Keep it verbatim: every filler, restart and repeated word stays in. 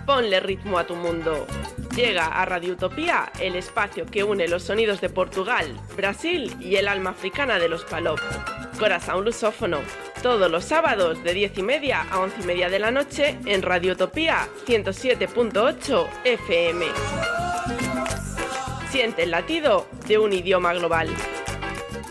ponle ritmo a tu mundo. Llega a Radio Utopía, el espacio que une los sonidos de Portugal, Brasil y el alma africana de los Palop. Corazón lusófono, todos los sábados de diez y media a once y media de la noche en Radio Utopía ciento siete punto ocho F M. Siente el latido de un idioma global.